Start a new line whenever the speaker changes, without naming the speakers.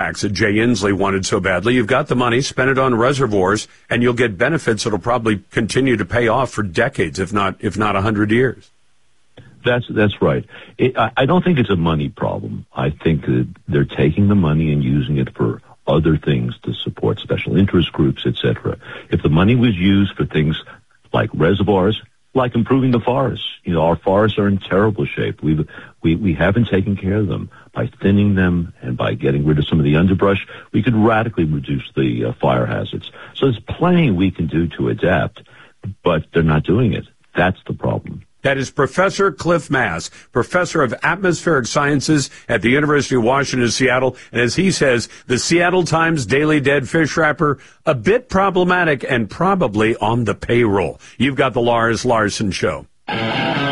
tax that Jay Inslee wanted so badly. You've got the money, spend it on reservoirs, and you'll get benefits that'll probably continue to pay off for decades, if not 100 years.
That's right. I don't think it's a money problem. I think that they're taking the money and using it for other things to support special interest groups, etc. If the money was used for things like reservoirs, like improving the forests, our forests are in terrible shape. We haven't taken care of them. By thinning them and by getting rid of some of the underbrush, we could radically reduce the fire hazards. So there's plenty we can do to adapt, but they're not doing it. That's the problem.
That is Professor Cliff Mass, professor of atmospheric sciences at the University of Washington, Seattle. And as he says, the Seattle Times Daily Dead Fish Wrapper, a bit problematic and probably on the payroll. You've got the Lars Larson Show.